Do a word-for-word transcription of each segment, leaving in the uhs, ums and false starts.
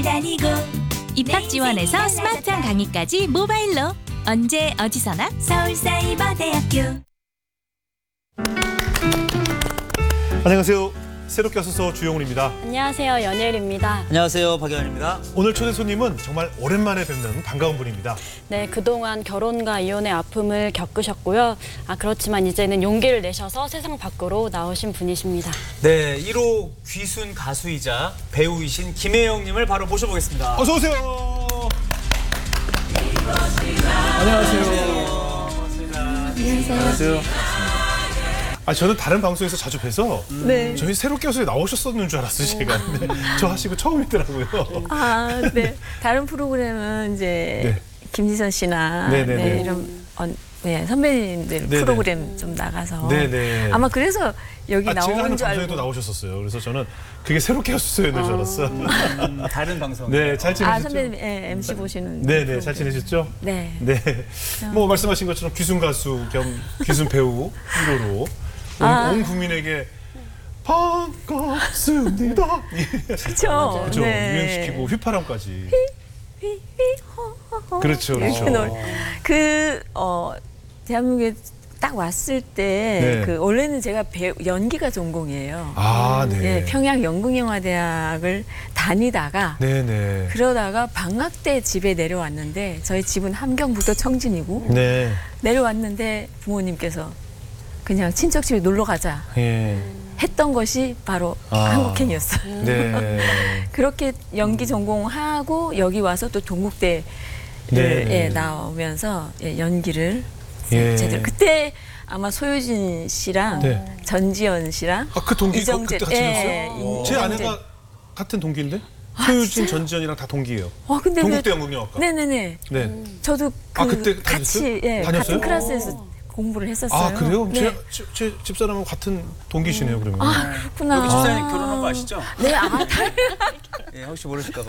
다니고 입학 지원에서 스마트한 강의까지 모바일로 언제 어디서나 서울사이버대학교. 안녕하세요. 새롭게 와서 주영훈입니다. 안녕하세요. 연예일입니다. 안녕하세요. 박연입니다. 오늘 초대 손님은 정말 오랜만에 뵙는 반가운 분입니다. 네, 그동안 결혼과 이혼의 아픔을 겪으셨고요. 아, 그렇지만 이제는 용기를 내셔서 세상 밖으로 나오신 분이십니다. 네, 일 호 귀순 가수이자 배우이신 김혜영님을 바로 모셔보겠습니다. 어서 오세요. 안녕하세요. 안녕하세요. 아, 저는 다른 방송에서 자주 뵈서 네. 저희 새롭게 와서 나오셨었는 줄 알았어요, 제가. 근데 저 하시고 처음이더라고요. 아, 네. 다른 프로그램은 이제 네. 김지선 씨나 네네네. 네, 이런 어, 네, 선배님들 네네. 프로그램 좀 나가서 네네. 아마 그래서 여기 아, 제가 하는 나오는 줄 방송에도 알고. 나오셨었어요. 그래서 저는 그게 새롭게 왔었어요, 줄 알았어요. 음, 다른 방송. 네, 잘 지내셨죠? 아, 선배님 예, 엠씨 보시는. 네네, 잘 지내셨죠? 네. 네. 뭐 말씀하신 것처럼 귀순 가수 겸 귀순 배우 일 호로 온, 아. 온 국민에게 반갑습니다. 그렇죠. 그렇죠. 유행시키고 휘파람까지. 그렇죠, 이렇게 그렇죠. 노래. 그 어, 대한민국에 딱 왔을 때 네. 그 원래는 제가 배우, 연기가 전공이에요. 아, 네. 예, 평양 연극영화대학을 다니다가 네네. 그러다가 방학 때 집에 내려왔는데 저희 집은 함경북도 청진이고 네. 내려왔는데 부모님께서 그냥 친척 집에 놀러 가자 예. 했던 것이 바로 아. 한국행이었어요. 네. 그렇게 연기 전공하고 여기 와서 또 동국대에 네. 예, 나오면서 예, 연기를 예. 제대로 그때 아마 소유진 씨랑 네. 전지현 씨랑 아, 그 동기 이정재 그때 같이 예, 했어요? 이- 제 이정재. 아내가 같은 동기인데? 아, 소유진, 진짜요? 전지현이랑 다 동기예요. 와, 근데 동국대 왜- 연극영화과. 네네네. 네. 저도 그 아, 그때 같이 다녔어요? 예, 다녔어요? 같은 클래스에서 공부를 했었어요. 아, 그래요? 네. 제, 제, 제 집사람하고 같은 동기시네요, 그러면. 아, 그렇구나. 여기 집사님 결혼한 거 아시죠? 네, 아, 다 예, 혹시 모르실까봐.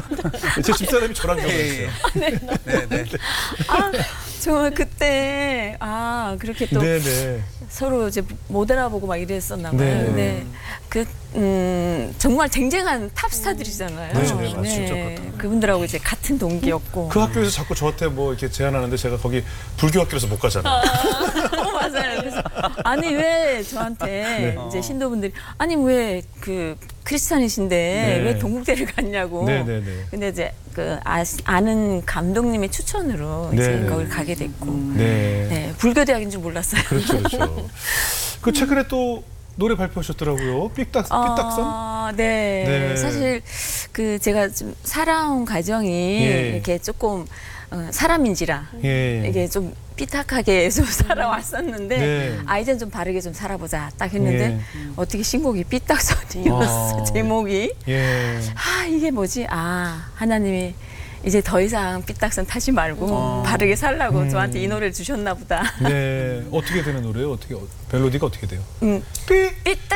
제 집사람이 저랑 예, 결혼했어요. 예. 네, 네. 아, 정말 그때 아 그렇게 또 네네. 서로 이제 못 알아보고 막 이랬었나 봐요. 네. 근데 그 음, 정말 쟁쟁한 탑스타들이잖아요. 네, 네, 맞습니다. 그렇다. 그분들하고 이제 같은 동기였고. 그 학교에서 자꾸 저한테 뭐 이렇게 제안하는데 제가 거기 불교 학교라서 못 가잖아요. 어, 맞아요. 그래서 아니 왜 저한테 네. 이제 신도분들이 아니 왜 그 크리스찬이신데 네. 왜 동국대를 갔냐고. 네네네. 근데 이제 그 아, 아는 감독님의 추천으로 이제 네네. 거길 가게 됐고. 네. 네, 불교대학인 줄 몰랐어요. 그렇죠, 그렇죠. 그 최근에 또 노래 발표하셨더라고요. 삑딱, 삑딱선? 아, 네. 네. 사실 그 제가 좀 살아온 가정이 예. 이렇게 조금 어, 사람인지라 예. 이게 좀 삐딱하게 좀 살아왔었는데 네. 아 이젠 좀 바르게 좀 살아보자 딱 했는데 예. 어떻게 신곡이 삐딱선이었어. 아. 제목이. 예. 아 이게 뭐지? 아 하나님이 이제 더 이상 삐딱선 타지 말고 아. 바르게 살라고 음. 저한테 이 노래를 주셨나 보다. 네. 어떻게 되는 노래예요? 어떻게, 멜로디가 어떻게 돼요? 음, 삐! 삐딱